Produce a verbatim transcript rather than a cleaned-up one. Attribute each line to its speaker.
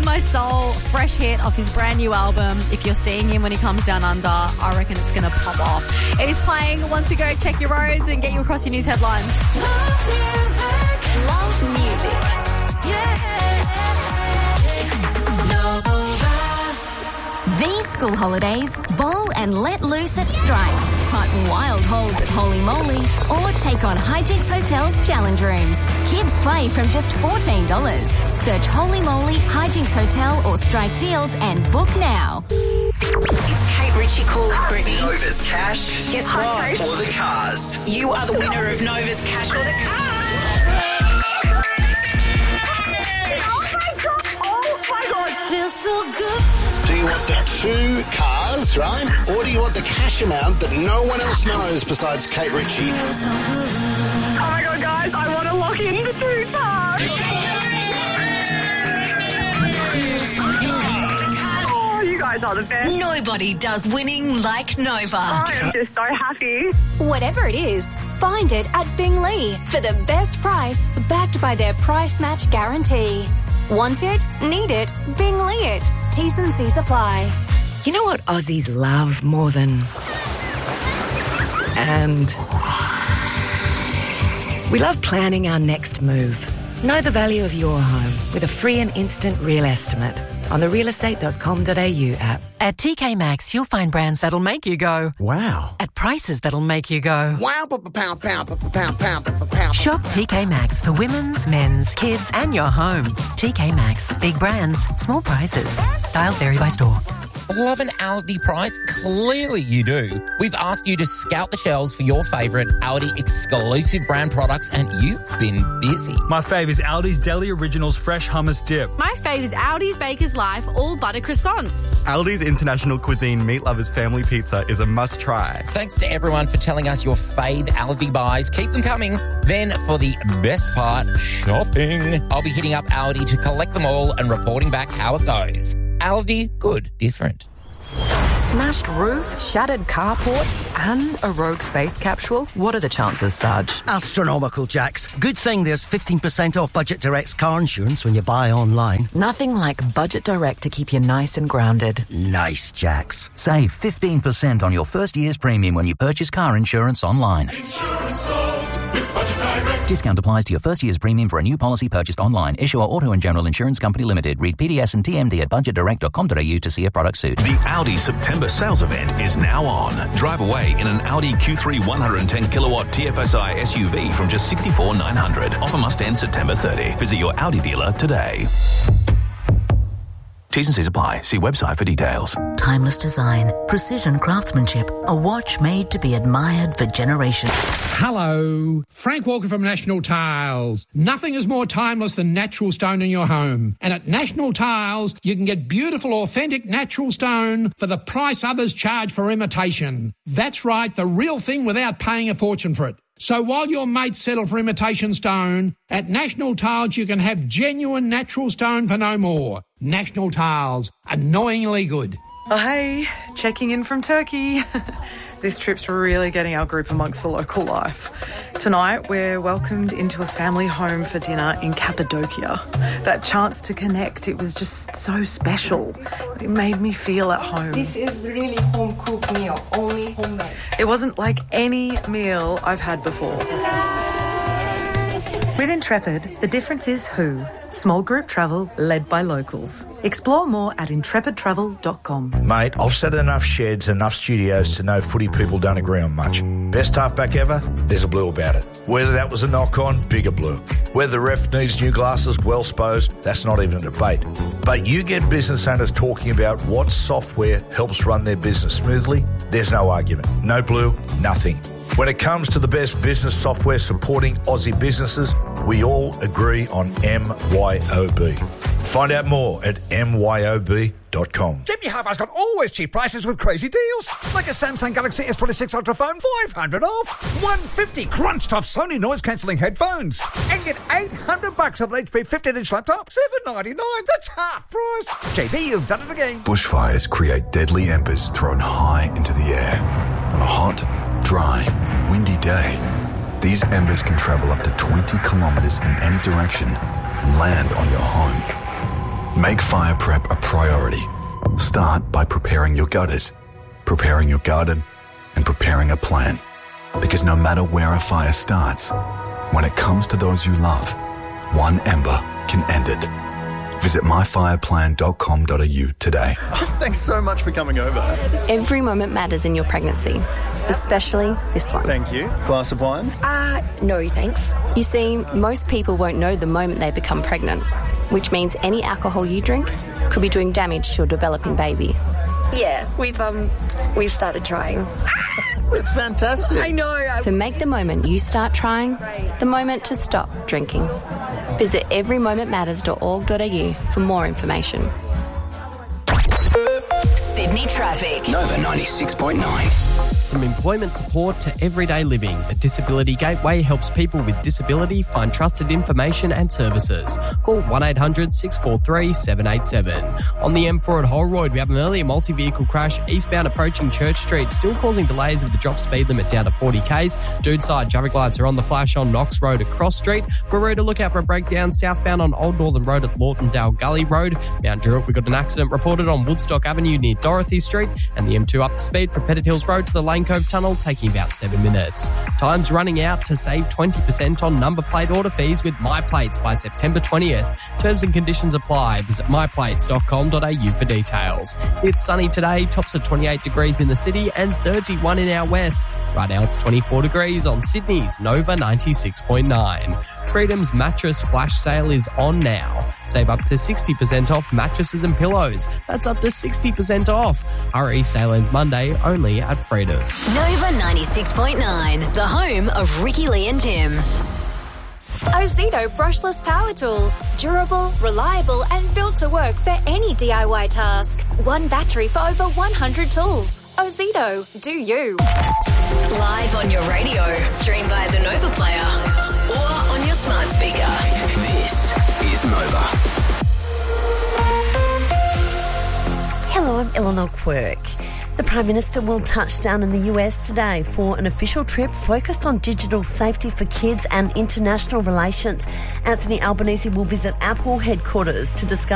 Speaker 1: My Soul, fresh hit off his brand new album. If you're seeing him when he comes down under, I reckon it's going to pop off. It is playing. Once we go, check your roads and get you across your news headlines.
Speaker 2: Love music. Love music. Yeah. Nova. These school holidays, bowl and let loose at Stripe. Park wild holes at Holy Moly or take on Hijinks Hotel's challenge rooms. Kids play from just fourteen dollars. Search Holy Moly, Hijinks Hotel or Strike deals and book now.
Speaker 3: It's Kate Ritchie calling Brittany.
Speaker 4: Nova's Cash.
Speaker 3: Guess what?
Speaker 4: Or the cars.
Speaker 3: You are the winner of Nova's Cash or the Cars.
Speaker 2: Feels so good.
Speaker 5: Do you want the two cars, right? Or do you want the cash amount that no one else knows besides Kate Ritchie?
Speaker 6: Oh my God, guys, I want to lock in the two cars. Oh, you guys are the best.
Speaker 3: Nobody does winning like Nova.
Speaker 6: I am just so happy.
Speaker 2: Whatever it is, find it at Bingley for the best price, backed by their price match guarantee. Want it? Need it? Bingley it. T's and C's apply.
Speaker 7: You know what Aussies love more than... And... We love planning our next move. Know the value of your home with a free and instant real estimate on the real estate dot com dot a u app.
Speaker 8: At T K Maxx, you'll find brands that'll make you go,
Speaker 9: wow.
Speaker 8: At prices that'll make you go,
Speaker 9: wow. Pound, pound, pound, pound, pound, pound.
Speaker 8: Shop T K Maxx for women's, men's, kids, and your home. T K Maxx. Big brands, small prices. Styles vary by store.
Speaker 10: Love an Aldi price? Clearly you do. We've asked you to scout the shelves for your favourite Aldi exclusive brand products and you've been busy.
Speaker 11: My fave is Aldi's Deli Originals Fresh Hummus Dip.
Speaker 12: My fave is Aldi's Baker's Life All Butter Croissants.
Speaker 11: Aldi's International Cuisine Meat Lovers Family Pizza is a must-try.
Speaker 10: Thanks to everyone for telling us your fave Aldi buys. Keep them coming. Then for the best part, shopping. I'll be hitting up Aldi to collect them all and reporting back how it goes. Aldi, good, different.
Speaker 7: Smashed roof, shattered carport, and a rogue space capsule? What are the chances, Sarge?
Speaker 13: Astronomical, Jax. Good thing there's fifteen percent off Budget Direct's car insurance when you buy online.
Speaker 7: Nothing like Budget Direct to keep you nice and grounded.
Speaker 13: Nice, Jax.
Speaker 14: Save fifteen percent on your first year's premium when you purchase car insurance online.
Speaker 15: Insurance solved with Budget Direct.
Speaker 14: Discount applies to your first year's premium for a new policy purchased online. Issuer Auto and General Insurance Company Limited. Read P D S and T M D at budget direct dot com dot a u to see if product suit.
Speaker 16: The Audi September sales event is now on. Drive away in an Audi Q three one hundred ten kilowatt T F S I S U V from just sixty-four thousand nine hundred dollars. Offer must end September thirtieth. Visit your Audi dealer today. T's and C's apply. See website for details.
Speaker 17: Timeless design, precision craftsmanship, a watch made to be admired for generations.
Speaker 18: Hello, Frank Walker from National Tiles. Nothing is more timeless than natural stone in your home. And at National Tiles, you can get beautiful, authentic natural stone for the price others charge for imitation. That's right, the real thing without paying a fortune for it. So while your mates settle for imitation stone, at National Tiles you can have genuine natural stone for no more. National Tiles, annoyingly good.
Speaker 19: Oh, hey, checking in from Turkey. This trip's really getting our group amongst the local life. Tonight, we're welcomed into a family home for dinner in Cappadocia. That chance to connect, it was just so special. It made me feel at home.
Speaker 20: This is really home-cooked meal, only homemade.
Speaker 19: It wasn't like any meal I've had before. With Intrepid, the difference is who. Small group travel led by locals. Explore more at intrepid travel dot com.
Speaker 21: Mate, I've set enough sheds, enough studios to know footy people don't agree on much. Best halfback ever? There's a blue about it. Whether that was a knock-on, bigger blue. Whether the ref needs new glasses, well supposed, that's not even a debate. But you get business owners talking about what software helps run their business smoothly, there's no argument. No blue, nothing. When it comes to the best business software supporting Aussie businesses, we all agree on M Y O B. Find out more at M Y O B dot com.
Speaker 22: Jimmy Hi-Fi's got always cheap prices with crazy deals. Like a Samsung Galaxy S twenty-six Ultra phone, five hundred off. one hundred fifty crunched off Sony noise-cancelling headphones. And get eight hundred bucks of an H P fifteen inch laptop, seven ninety-nine. That's half price. J B, you've done it again.
Speaker 23: Bushfires create deadly embers thrown high into the air. On a hot, dry, and windy day, these embers can travel up to twenty kilometres in any direction and land on your home. Make fire prep a priority. Start by preparing your gutters, preparing your garden, and preparing a plan. Because no matter where a fire starts, when it comes to those you love, one ember can end it. Visit my fire plan dot com dot a u today.
Speaker 1: Thanks so much for coming over.
Speaker 4: Every moment matters in your pregnancy, especially this one.
Speaker 1: Thank you. Glass of wine?
Speaker 4: Uh, no, thanks. You see, most people won't know the moment they become pregnant, which means any alcohol you drink could be doing damage to your developing baby.
Speaker 5: Yeah, we've um, we've started trying.
Speaker 1: It's fantastic.
Speaker 5: I know.
Speaker 4: So make the moment you start trying the moment to stop drinking. Visit every moment matters dot org dot a u for more information.
Speaker 3: Sydney traffic.
Speaker 24: Nova ninety-six point nine.
Speaker 25: From employment support to everyday living, the Disability Gateway helps people with disability find trusted information and services. Call one eight hundred six four three seven eight seven. On the M four at Holroyd, we have an earlier multi-vehicle crash eastbound approaching Church Street, still causing delays with the drop speed limit down to forty kays. Dudeside traffic lights are on the flash on Knox Road at Cross Street. Baroda, look out for a breakdown southbound on Old Northern Road at Lawtondale Gully Road. Mount Druitt, we got an accident reported on Woodstock Avenue near Dorothy Street, and the M two up to speed from Pettit Hills Road to the Lane Cove Tunnel, taking about seven minutes. Time's running out to save twenty percent on number plate order fees with MyPlates by September twentieth. Terms and conditions apply. Visit my plates dot com dot a u for details. It's sunny today, tops at twenty-eight degrees in the city and thirty-one in our west. Right now it's twenty-four degrees on Sydney's Nova ninety-six point nine. Freedom's mattress flash sale is on now. Save up to sixty percent off mattresses and pillows. That's up to sixty percent off. Hurry, sale ends Monday only at Freedom.
Speaker 2: Nova ninety-six point nine, the home of Ricky Lee and Tim.
Speaker 26: Ozito brushless power tools. Durable, reliable and built to work for any D I Y task. One battery for over one hundred tools. Ozito, do you.
Speaker 3: Live on your radio, stream via the Nova Player or on your smart speaker.
Speaker 24: This is Nova.
Speaker 27: Hello, I'm Eleanor Quirk. The Prime Minister will touch down in the U S today for an official trip focused on digital safety for kids and international relations. Anthony Albanese will visit Apple headquarters to discuss